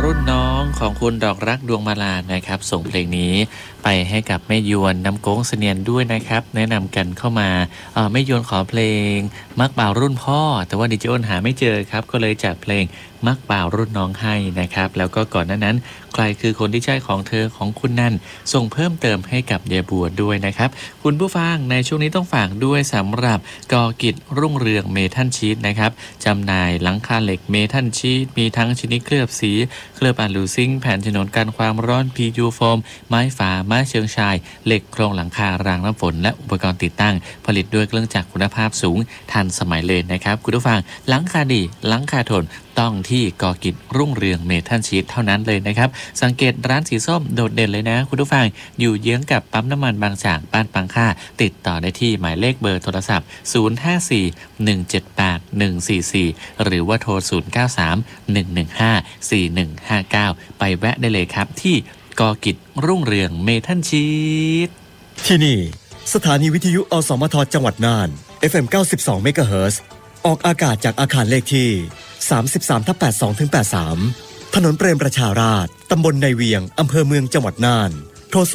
รุ่นน้องของคุณดอกรักดวงมาลานะครับส่งเพลงนี้ไปให้กับแม่ยวนน้ำโก้งเสนียนด้วยนะครับแนะนำกันเข้ามาแม่ยวนขอเพลงมักบ่าวรุ่นพ่อแต่ว่าดิจิอ้นหาไม่เจอครับก็เลยจัดเพลงมักบ่าวรุ่นน้องให้นะครับแล้วก็ก่อนหน้านั้นใครคือคนที่ใช่ของเธอของคุณนั่นส่งเพิ่มเติมให้กับยายบัวด้วยนะครับคุณผู้ฟังในช่วงนี้ต้องฝากด้วยสำหรับกอกิจรุ่งเรืองเมทัลชีทนะครับจำหน่ายหลังคาเหล็กเมทัลชีทมีทั้งชนิดเคลือบสีเคลือบอะลูซิงค์แผ่นฉนวนกันความร้อน PU โฟมไม้ฝาไม้เชิงชายเหล็กโครงหลังคารางน้ำฝนและอุปกรณ์ติดตั้งผลิตด้วยเครื่องจักรคุณภาพสูงทันสมัยเลยนะครับคุณผู้ฟังหลังคาดีหลังคาทนต้องที่กอกิจรุ่งเรืองเมทัลชีทเท่านั้นเลยนะครับสังเกตร้านสีส้มโดดเด่นเลยนะคุณผู้ฟังอยู่เยื้องกับปั๊มน้ำมันบางจากบ้านปังค่าติดต่อได้ที่หมายเลขเบอร์โทรศัพท์054-178-144หรือว่าโทร093-115-4159ไปแวะได้เลยครับที่กอกิจรุ่งเรืองเมทัลชีทที่นี่สถานีวิทยุอสมทจังหวัดน่าน FM 92 เมกะเฮิรตซ์ออกอากาศจากอาคารเลขที่ 33/82-83 ถนนเปรมประชาราษฎร์ตำบลในเวียงอำเภอเมืองจังหวัดน่านโทร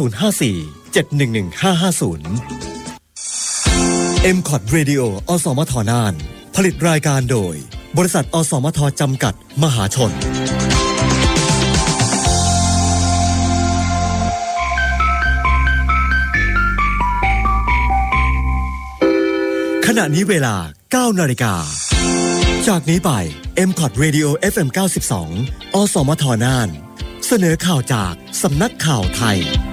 054-711-550 MCOT Radio อสมทน่านผลิตรายการโดยบริษัทอสมทจำกัดมหาชนขณะนี้เวลา 9 นาฬิกาจากนี้ไป MCOT Radio FM 92 อสมทน่านเสนอข่าวจากสำนักข่าวไทย